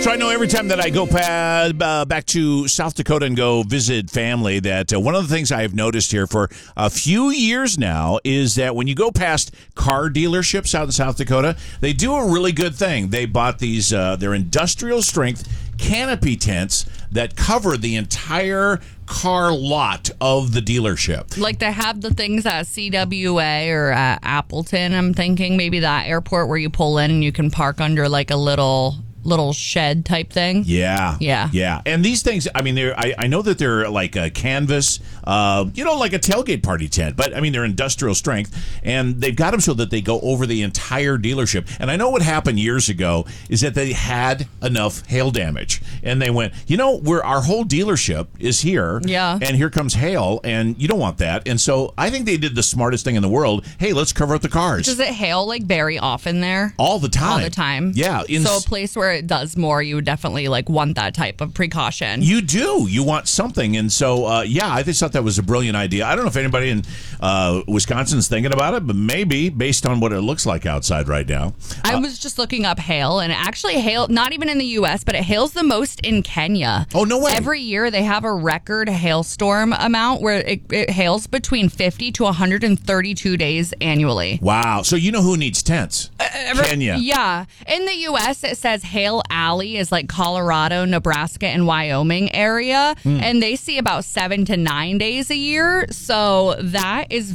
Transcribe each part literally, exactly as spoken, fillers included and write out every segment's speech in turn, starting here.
So I know every time that I go pa- uh, back to South Dakota and go visit family that uh, one of the things I have noticed here for a few years now is that when you go past car dealerships out in South Dakota, they do a really good thing. They bought these, uh, they're industrial strength canopy tents that cover the entire car lot of the dealership. Like they have the things at C W A or at Appleton, I'm thinking maybe that airport where you pull in and you can park under like a little little shed type thing. Yeah. Yeah. Yeah. And these things, I mean, they're, I, I know that they're like a canvas, uh, you know, like a tailgate party tent, but I mean, they're industrial strength and they've got them so that they go over the entire dealership. And I know what happened years ago is that they had enough hail damage and they went, you know, we're, our whole dealership is here. Yeah. And here comes hail and you don't want that. And so I think they did the smartest thing in the world. Hey, let's cover up the cars. Does it hail like very often there? All the time. All the time. Yeah. In so a place where it does more, you would definitely like want that type of precaution. You do. You want something. And so, uh, yeah, I just thought that was a brilliant idea. I don't know if anybody in uh, Wisconsin's thinking about it, but maybe based on what it looks like outside right now. I uh, was just looking up hail, and actually hail, not even in the U S, but it hails the most in Kenya. Oh, no way. Every year they have a record hailstorm amount where it, it hails between fifty to one hundred thirty-two days annually. Wow. So you know who needs tents? Uh, Kenya. Yeah. In the U S, it says Hail Alley is like Colorado, Nebraska, and Wyoming area, mm. and they see about seven to nine days a year. So that is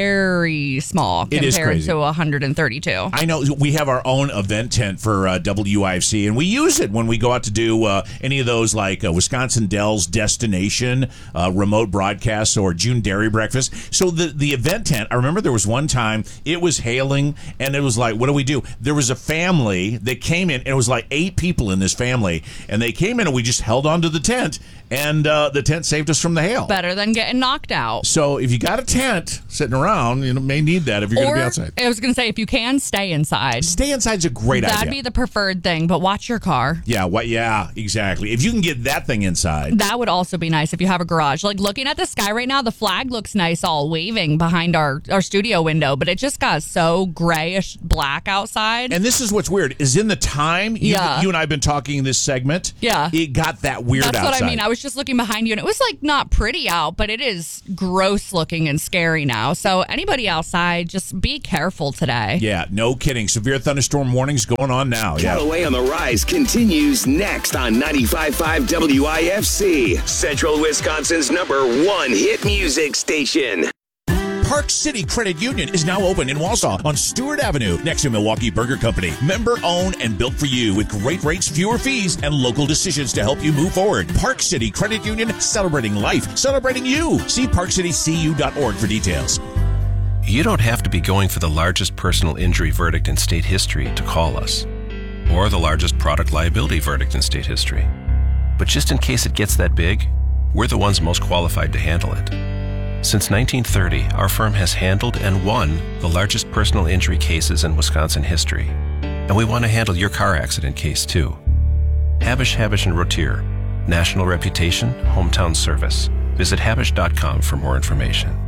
very small it compared to one hundred thirty-two. I know we have our own event tent for uh, W I F C, and we use it when we go out to do uh, any of those like uh, Wisconsin Dells Destination uh, remote broadcasts or June Dairy Breakfast. So the, the event tent, I remember there was one time it was hailing, and it was like, what do we do? There was a family that came in, and it was like eight people in this family, and they came in and we just held onto the tent, and uh, the tent saved us from the hail. Better than getting knocked out. So if you got a tent sitting around, you know, may need that if you're going to be outside. I was going to say, if you can, stay inside. Stay inside's a great That'd idea. That'd be the preferred thing, but watch your car. Yeah, what? Yeah, exactly. If you can get that thing inside. That would also be nice if you have a garage. Like looking at the sky right now, the flag looks nice all waving behind our, our studio window, but it just got so grayish black outside. And this is what's weird, is in the time, you, yeah. you and I have been talking this segment, yeah. it got that weird That's outside. That's what I mean. I was just looking behind you, and it was like not pretty out, but it is gross looking and scary now. So anybody outside, just be careful today. Yeah, no kidding. Severe thunderstorm warnings going on now. Callaway on the Rise continues next on ninety-five point five W I F C, Central Wisconsin's number one hit music station. Park City Credit Union is now open in Wausau on Stewart Avenue next to Milwaukee Burger Company. Member owned and built for you with great rates, fewer fees, and local decisions to help you move forward. Park City Credit Union, celebrating life, celebrating you. See park city c u dot org for details. You don't have to be going for the largest personal injury verdict in state history to call us, or the largest product liability verdict in state history. But just in case it gets that big, we're the ones most qualified to handle it. Since nineteen thirty, our firm has handled and won the largest personal injury cases in Wisconsin history. And we want to handle your car accident case, too. Habish, Habish and Rotier. National reputation, hometown service. Visit habish dot com for more information.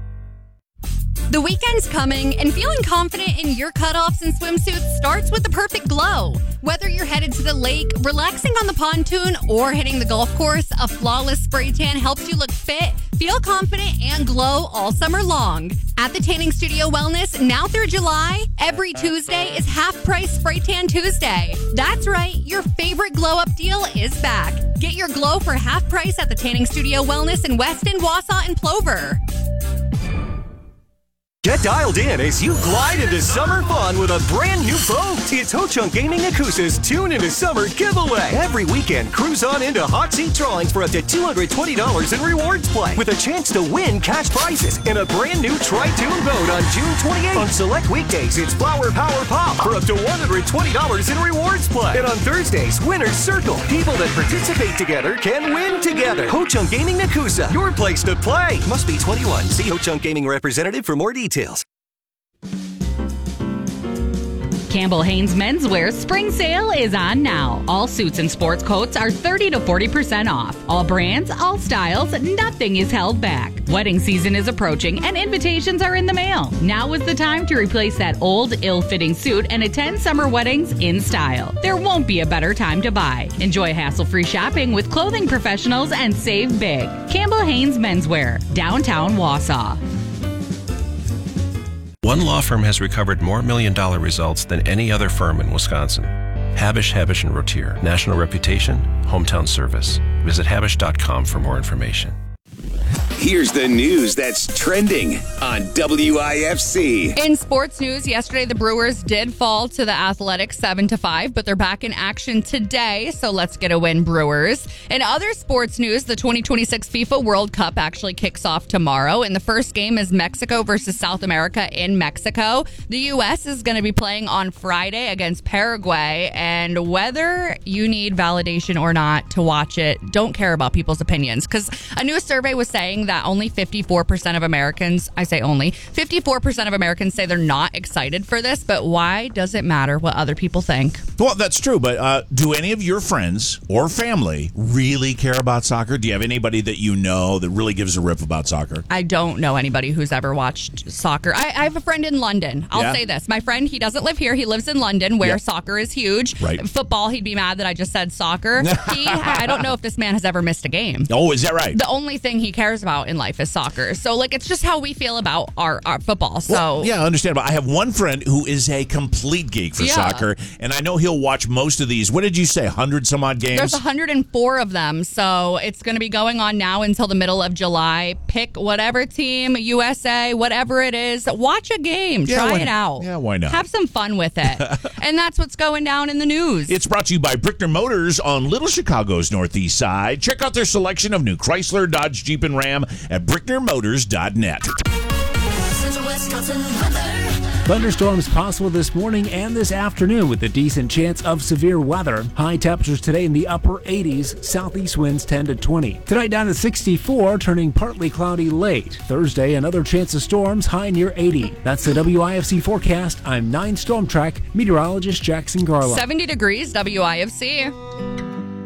The weekend's coming, and feeling confident in your cutoffs and swimsuits starts with the perfect glow. Whether you're headed to the lake, relaxing on the pontoon, or hitting the golf course, a flawless spray tan helps you look fit, feel confident, and glow all summer long. At the Tanning Studio Wellness, now through July, every Tuesday is half-price Spray Tan Tuesday. That's right, your favorite glow-up deal is back. Get your glow for half price at the Tanning Studio Wellness in Weston, Wausau, and Plover. Get dialed in as you glide into summer fun with a brand new boat. It's Ho-Chunk Gaming Yakuza's Tune into Summer giveaway. Every weekend, cruise on into hot seat drawings for up to two hundred twenty dollars in rewards play with a chance to win cash prizes in a brand new Tri-Tune boat on June twenty-eighth. On select weekdays, it's Flower Power Pop for up to one hundred twenty dollars in rewards play. And on Thursdays, Winner's Circle. People that participate together can win together. Ho-Chunk Gaming Yakuza, your place to play. Must be twenty-one. See Ho-Chunk Gaming representative for more details. Campbell Haynes Menswear spring sale is on now. All suits and sports coats are thirty to forty percent off. All brands, all styles, nothing is held back. Wedding season is approaching and invitations are in the mail. Now is the time to replace that old, ill-fitting suit and attend summer weddings in style. There won't be a better time to buy. Enjoy hassle-free shopping with clothing professionals and save big. Campbell Haynes Menswear, downtown Wausau. One law firm has recovered more million-dollar results than any other firm in Wisconsin. Habish, Habish and Rotier. National reputation, hometown service. Visit habish dot com for more information. Here's the news that's trending on W I F C. In sports news, yesterday the Brewers did fall to the Athletics seven to five, but they're back in action today, so let's get a win, Brewers. In other sports news, the twenty twenty-six FIFA World Cup actually kicks off tomorrow, and the first game is Mexico versus South America in Mexico. The U S is going to be playing on Friday against Paraguay, and whether you need validation or not to watch it, don't care about people's opinions, because a new survey was saying that only fifty-four percent of Americans, I say only, fifty-four percent of Americans say they're not excited for this, but why does it matter what other people think? Well, that's true, but uh, do any of your friends or family really care about soccer? Do you have anybody that you know that really gives a rip about soccer? I don't know anybody who's ever watched soccer. I, I have a friend in London. I'll Yeah. say this. My friend, he doesn't live here. He lives in London where Yeah. soccer is huge. Right. Football, he'd be mad that I just said soccer. he, I don't know if this man has ever missed a game. Oh, is that right? The only thing he cares about in life is soccer. So, like, it's just how we feel about our, our football. So, Well, yeah, understandable. I have one friend who is a complete geek for Yeah. soccer, and I know he'll watch most of these. What did you say, one hundred some odd games? there's one hundred four of them. So, it's going to be going on now until the middle of July. Pick whatever team, U S A, whatever it is. Watch a game. Yeah, Try why- it out. yeah, why not? Have some fun with it. And that's what's going down in the news. It's brought to you by Brickner Motors on Little Chicago's northeast side. Check out their selection of new Chrysler, Dodge, Jeep, and Ram at brickner motors dot net. Central Wisconsin weather. Thunderstorms possible this morning and this afternoon with a decent chance of severe weather. High temperatures today in the upper eighties, southeast winds ten to twenty. Tonight down to sixty-four, turning partly cloudy late. Thursday, another chance of storms, high near eighty. That's the W I F C forecast. I'm nine Storm Track meteorologist Jackson Garland. seventy degrees, W I F C.